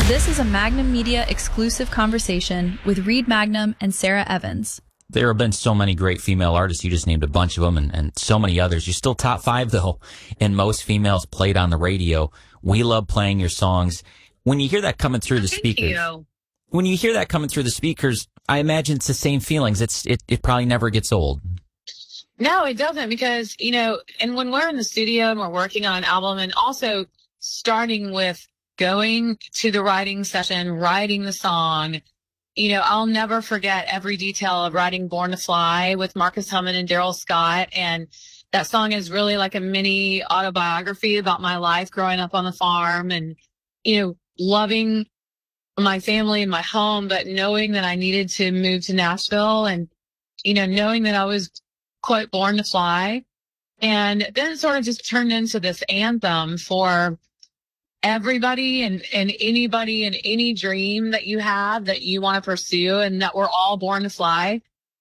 This is a Magnum Media exclusive conversation with Reed Magnum and Sarah Evans. There have been so many great female artists. You just named a bunch of them and so many others. You're still top 5, though, in most females played on the radio. We love playing your songs. When you hear that coming through the speakers, when you hear that coming through the speakers, I imagine it's the same feelings. It probably never gets old. No, it doesn't, because, and when we're in the studio and we're working on an album, and also starting with going to the writing session, writing the song, I'll never forget every detail of writing Born to Fly with Marcus Hummon and Daryl Scott. And that song is really like a mini autobiography about my life growing up on the farm and, loving my family and my home, but knowing that I needed to move to Nashville and, knowing that I was, quote, born to fly. And then it sort of just turned into this anthem for everybody and anybody and any dream that you have that you want to pursue, and that we're all born to fly.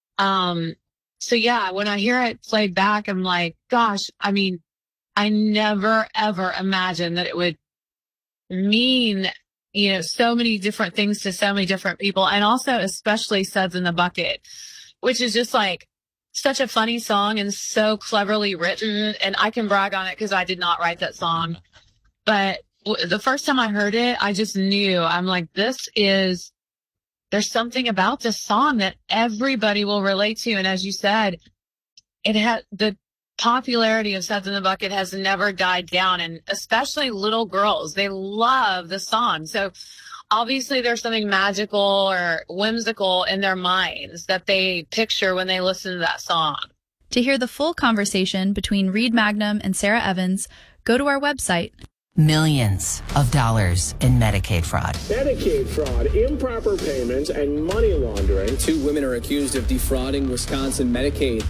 So yeah, when I hear it played back, I'm like, gosh, I never, ever imagined that it would mean, so many different things to so many different people. And also especially Suds in the Bucket, which is just like such a funny song and so cleverly written. And I can brag on it because I did not write that song. But the first time I heard it, I just knew. I'm like, there's something about this song that everybody will relate to. And as you said, it had the popularity of Suds in the Bucket has never died down. And especially little girls, they love the song. So obviously there's something magical or whimsical in their minds that they picture when they listen to that song. To hear the full conversation between Reed Magnum and Sarah Evans, go to our website. Millions of dollars in Medicaid fraud. Medicaid fraud, improper payments, and money laundering. 2 women are accused of defrauding Wisconsin Medicaid.